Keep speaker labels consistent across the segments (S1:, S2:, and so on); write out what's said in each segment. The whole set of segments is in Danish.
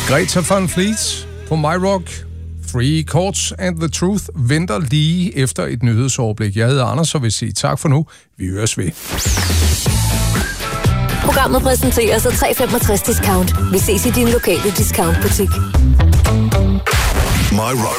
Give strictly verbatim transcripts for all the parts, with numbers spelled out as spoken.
S1: Greta Van Fleet på My Rock. Three Chords and the Truth venter lige efter et nyhedsoverblik. Jeg hedder Anders og vil sige tak for nu. Vi høres ved.
S2: Programmet præsenteres af tre femogtres discount. Vi ses i din lokale discountbutik.
S3: My Rock.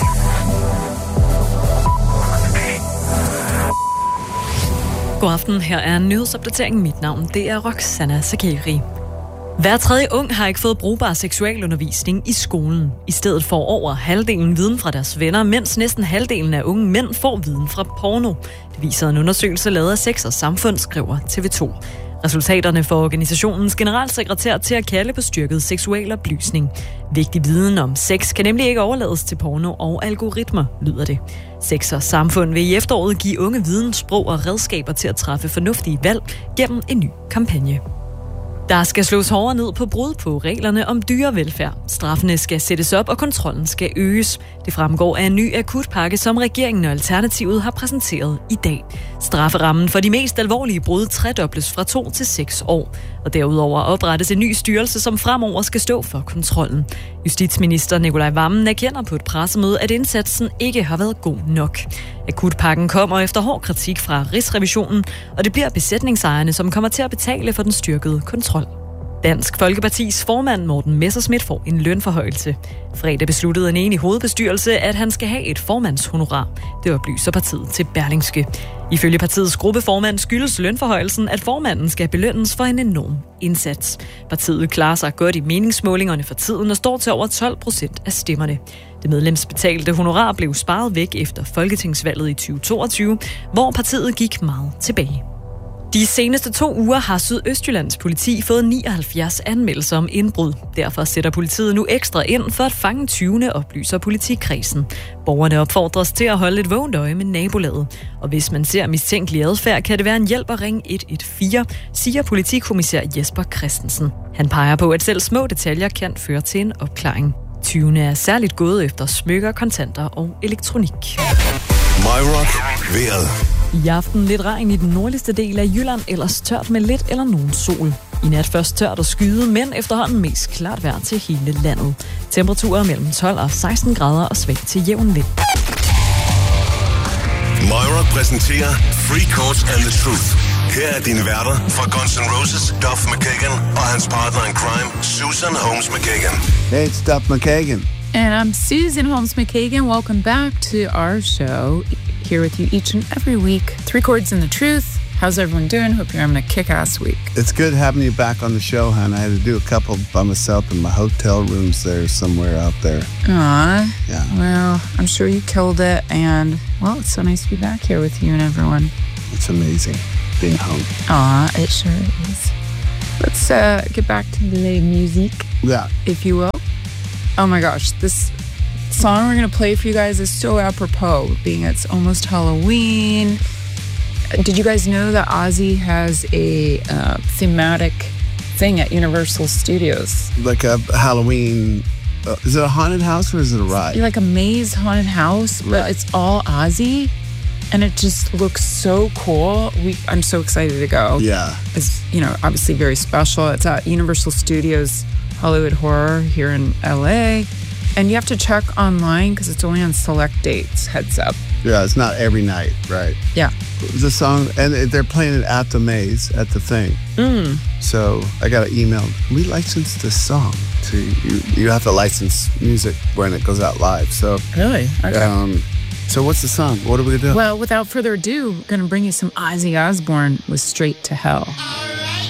S4: God aften, her er en nyhedsopdatering. Mit navn, det er Roxana Sakeri. Hver tredje ung har ikke fået brugbar seksualundervisning i skolen. I stedet får over halvdelen viden fra deres venner, mens næsten halvdelen af unge mænd får viden fra porno. Det viser en undersøgelse lavet af Sex og Samfund, skriver T V to. Resultaterne får organisationens generalsekretær til at kalde på styrket seksualoplysning. Vigtig viden om sex kan nemlig ikke overlades til porno og algoritmer, lyder det. Sex og Samfund vil i efteråret give unge viden, sprog og redskaber til at træffe fornuftige valg gennem en ny kampagne. Der skal slås hårdere ned på brud på reglerne om dyrevelfærd. Straffene skal sættes op, og kontrollen skal øges. Det fremgår af en ny akutpakke, som regeringen og Alternativet har præsenteret i dag. Strafferammen for de mest alvorlige brud tredobles fra to til seks år. Og derudover oprettes en ny styrelse, som fremover skal stå for kontrollen. Justitsminister Nicolai Wammen erkender på et pressemøde, at indsatsen ikke har været god nok. Akutpakken kommer efter hård kritik fra Rigsrevisionen, og det bliver besætningsejerne, som kommer til at betale for den styrkede kontrol. Dansk Folkepartis formand Morten Messerschmidt får en lønforhøjelse. Fredag besluttede en enig hovedbestyrelse, at han skal have et formandshonorar. Det oplyser partiet til Berlingske. Ifølge partiets gruppeformand skyldes lønforhøjelsen, at formanden skal belønnes for en enorm indsats. Partiet klarer sig godt i meningsmålingerne for tiden og står til over tolv procent af stemmerne. Det medlemsbetalte honorar blev sparet væk efter folketingsvalget i tyve toogtyve, hvor partiet gik meget tilbage. De seneste to uger har Sydøstjyllands politi fået nioghalvfjerds anmeldelser om indbrud. Derfor sætter politiet nu ekstra ind for at fange tyvene, oplyser politikredsen. Borgerne opfordres til at holde et vågent øje med nabolaget. Og hvis man ser mistænkelig adfærd, kan det være en hjælp at ringe et et fire, siger politikommissær Jesper Christensen. Han peger på, at selv små detaljer kan føre til en opklaring. Tyvene er særligt gået efter smykker, kontanter og elektronik.
S3: My Rock. Vejret.
S4: I aften lidt regn i den nordligste del af Jylland, ellers tørt med lidt eller nogen sol. I nat først tørt og skyet, men efterhånden mest klart vejr til hele landet. Temperaturer mellem tolv og seksten grader og svag til jævn vind.
S3: My Rock præsenterer Three Chords and the Truth. Her er dine værter fra Guns N' Roses, Duff McKagan, og hans partner in crime, Susan Holmes McKagan.
S5: Hey, it's Duff McKagan.
S6: And I'm Susan Holmes McKagan. Welcome back to our show. Here with you each and every week. Three Chords and the Truth. How's everyone doing? Hope you're having a kick-ass week.
S5: It's good having you back on the show, hon. I had to do a couple by myself in my hotel rooms there somewhere out there.
S6: Aw.
S5: Yeah.
S6: Well, I'm sure you killed it. And, well, it's so nice to be back here with you and everyone.
S5: It's amazing being home.
S6: Aw, it sure is. Let's uh, get back to the music,
S5: Yeah.
S6: if you will. Oh my gosh, this song we're going to play for you guys is so apropos, being it's almost Halloween. Did you guys know that Ozzy has a uh, thematic thing at Universal Studios?
S5: Like a Halloween... Uh, is it a haunted house or is it a ride?
S6: Like a maze haunted house, but it's all Ozzy. And it just looks so cool. We, I'm so excited to go.
S5: Yeah.
S6: It's, you know, obviously very special. It's at Universal Studios Hollywood Horror here in L A. And you have to check online because it's only on select dates, heads up.
S5: Yeah, it's not every night, right?
S6: Yeah.
S5: The song, and they're playing it at the maze, at the thing.
S6: Mm.
S5: So I got an email. We licensed this song to you. You have to license music when it goes out live. So
S6: Really? Okay.
S5: um, so what's the song? What are we gonna do?
S6: Well, without further ado, we're going to bring you some Ozzy Osbourne with Straight to Hell.